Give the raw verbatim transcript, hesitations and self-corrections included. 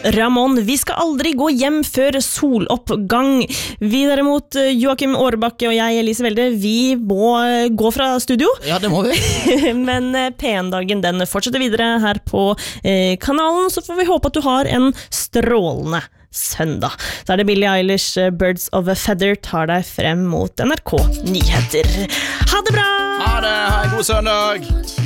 Ramón. Vi skal aldri gå hjem før soloppgang. Vi derimot, Joakim Årbakke og jeg, Elise Welde, vi må gå fra studio. Ja, det må vi. Men P en-dagen, den fortsetter videre her på eh, kanalen, så får vi håpe at du har en strålende søndag. Så er det Billie Eilish, Birds of a Feather, tar deg frem mot N R K Nyheter. Ha det bra! Ha det, ha en god søndag!